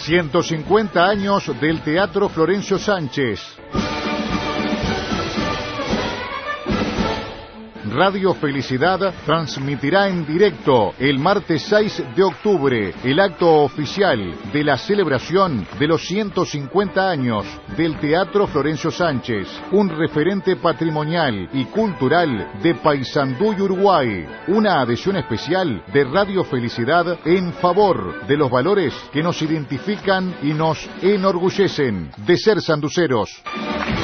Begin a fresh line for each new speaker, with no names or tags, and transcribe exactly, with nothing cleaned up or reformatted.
ciento cincuenta años del Teatro Florencio Sánchez. Radio Felicidad transmitirá en directo el martes seis de octubre el acto oficial de la celebración de los ciento cincuenta años del Teatro Florencio Sánchez, un referente patrimonial y cultural de Paysandú y Uruguay. Una adhesión especial de Radio Felicidad en favor de los valores que nos identifican y nos enorgullecen de ser sanduceros.